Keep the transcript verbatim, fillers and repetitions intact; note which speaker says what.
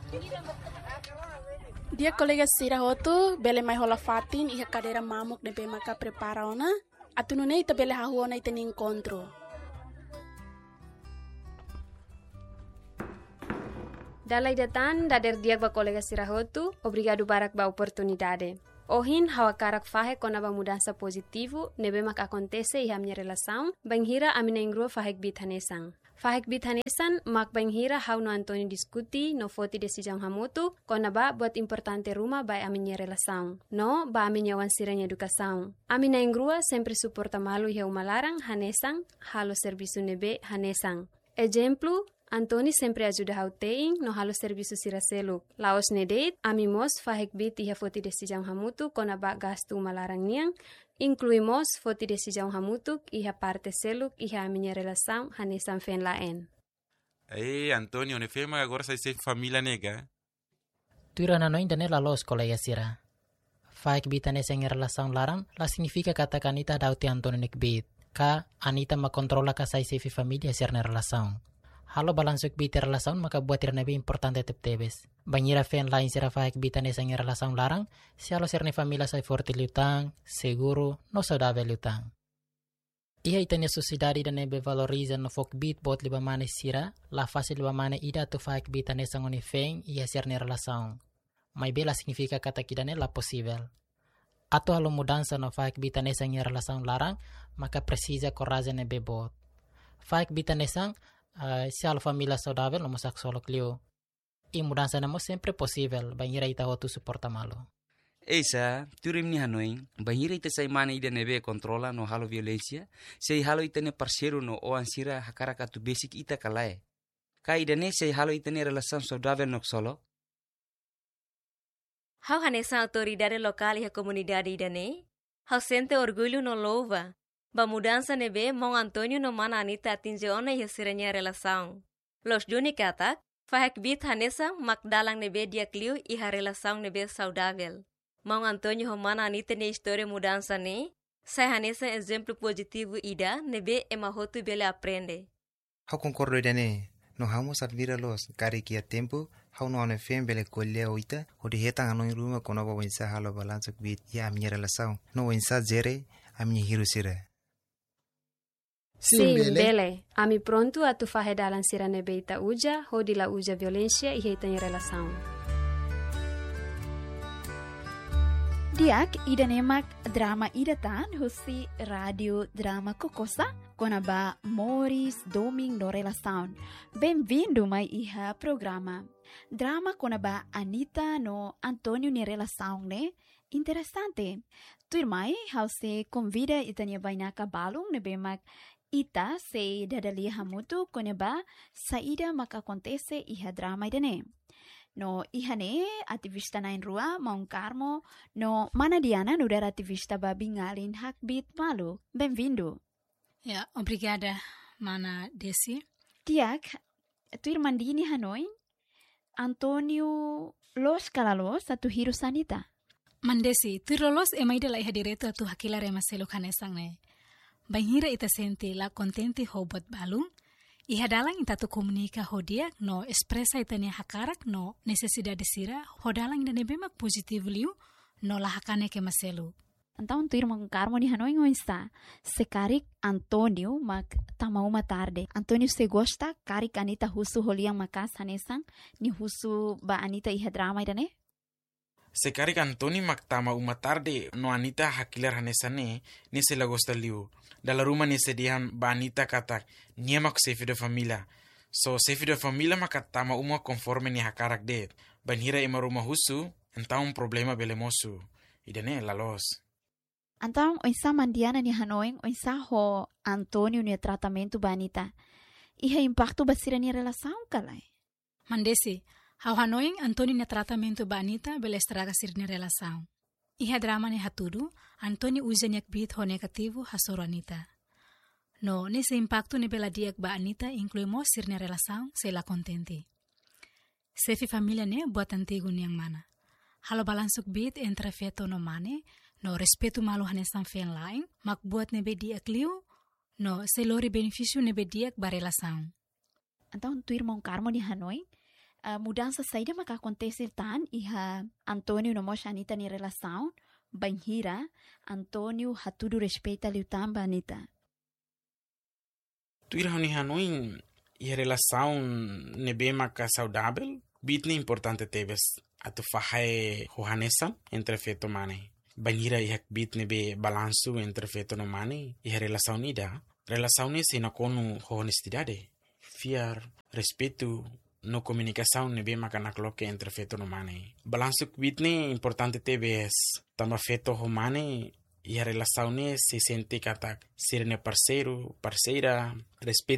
Speaker 1: Dia colega sira hotu bele mai hola fatin iha cadeira mamuk de be maka prepara ona atu nune ita bele hahuona ita ni encontro.
Speaker 2: Dalai datan dader diak ba colega sira hotu obrigado barak ba oportunidade. Ohin hawa karak fahe kona ba mudança positivo nebe mak acontece iha minha relação banghira amina ingro fahek bithanesang. Fahek bithanesan mak banghira hau no Antônio diskuti no foti decisão hamutu kona ba buat importante ruma ba aminha relação. No ba aminha wansiranya educação. Amina ingrua sempre suporta malu iha umalarang hanesang halo serviço nebe hanesang. Exemplo, Antoni sempre ajuda hau teing no halo serviço siraseluk. Laos nedeit, amimos fahek bit iha foti decisão hamutu kona ba gastu malarang niang, incluímos foti decisão hamutu iha parte seluk iha aminha relação hanesam fen laen.
Speaker 3: Ei, Antônio, ne fema agora sai ser família nega.
Speaker 4: Tuira na noin dane la los colega sira. Fahek bit ane seng relação larang, la significa kata kanita dauti Antoni nek bit. Ka Anita makontrola ka sai sefi família sirna relação. Halo balansuk bita relação maka buat irna be importante tep-tebes. Banhira fen lain sira fahek bita ne sang relação larang, si halo sirne família sai forte liutang, seguro, no saudável liutang. Iha itanya sociedade da nebe valoriza no fok bit bot liba mane sira, la fase liba mane ida tu fahek bita ne sang oni fen iha sirne relação. Mai bela significa kata kidane la possível. Ato halo mudança no fahek bita ne sang relação larang, maka precisa coragem nebe bot. Fahek bita ne sang Uh, se a família saudável não mosak solo clio e mudança não sempre possível banhira ita hotu suporta malo.
Speaker 5: Esa turim ni hanoin banhira ita sai mana ida nebe controla no halo violência sei halo ita ne parceiro no o ansira hakara katu basic ita kalae ka ida ne sei halo ita ne relação saudável no solo.
Speaker 6: Hau hanesa autoridade local e a comunidade ida ne hau sente orgulho no louva. Ba mudança nebe Mão Antônio no mana Anita atinge ona e siranya relação. Los Juni katak, fahek bit hanesa makdalang nebe dia kliu iha relação nebe saudável. Mão Antônio ho mana Anita ne história mudança ne, sai hanesa exemplo positivo ida nebe emahotu bele aprende.
Speaker 7: Hau concordo idane, no hamos admira los kari kia tempo, hau no ane fem bele kolea oita, o de hetang anoi ruma kono ba wensa halo balansuk bit ia minha relação, no wensa zere a minha hiru sira.
Speaker 2: Sim, bele. bele. Ami pronto a tu fahe dalan sira nebe ita uja, hodi la uja violência e heita em relação.
Speaker 8: Diak ida nemak drama ida tan husi radio drama kokosa kona ba Moris Doming no relação. Bem-vindo mai iha programa. Drama kona ba Anita no Antônio ni relação ne interessante. Tu irmai how se convida itanya bainaka balung nebe mak ita se dadali hamutu koneba saida maka acontece iha drama idane. No ihane ativista na rua Mão Carmo no mana Diana no dar ativista babingalin hakbit malu. Bem-vindo.
Speaker 9: Ya, obrigada, mana Desi.
Speaker 8: Tiak, tu irmandini Hanoi, Antônio Los Calalos atu hiru sanita.
Speaker 9: Mandesi, tu rolos emaida la iha direto atu hakila rema selo kanesang ne. Banhira ita senti la contenti hobot balung, iha dalang ita tu komunika hodia no expresa ita ni hakarak no necesidade sira hodalang ita nebemak positif liu no la hakane ke maselu.
Speaker 8: Então tu irmão Carmo ni Hanoi ngoinsa se karik Antônio mak tamauma tarde. Antônio se gosta karik Anita husu holiang makas hanesang ni husu ba Anita iha drama idane?
Speaker 3: Sekari Antoni maktama uma tarde no Anita hakilar hanesane ni se la gosta liu. Dalla ruma ni se dihan ba Anita kata niemak sefi de familia. So sefi de familia makatama uma conforme ni hakarak de. Banhira ima ruma husu entah um problema belemosu. Idane la los.
Speaker 8: Então oinsa mandiana ni Hanoi oinsa ho Antônio ni tratamento ba Anita. Iha impacto basira ni relação kalai.
Speaker 9: Mandesi. Hau Hanoi Antônio ne tratamento ba Anita bela estraga sirne relação. Iha drama ne hatudu, Antônio usa nyak bit ho negativo hasoro Anita. No, nesse impacto ne bela diak ba Anita incluímos sirne relação se la contente. Sefi família ne buat antigo niang mana. Halo balansuk bit entre feto no mane, no respeto malu hanesan fen lain, mak buat ne be diak liu, no se lori beneficio ne be diak ba relação.
Speaker 8: Então tu irmão Carmo ni Hanoi, a mudança saída maka acontece tan iha Antônio no mosha Anita ni relação banhira Antônio hatudu respeita liu tamba Anita.
Speaker 3: Tu ira honi hanoin e a relação nebe maka saudável, bitne importante tebes atu fahai hohanesan entre feto mane. Banhira ihak bit nebe balanço entre feto no mane e a relação nida. Relação ni se na konu honestidade, fiar, respeito, no comunicação nebe maka nakloke entre feto no mane. Balanço bitne importante tebes tamba feto ho mane e a relação ni se sente katak ser ne parceiro, parceira, respeito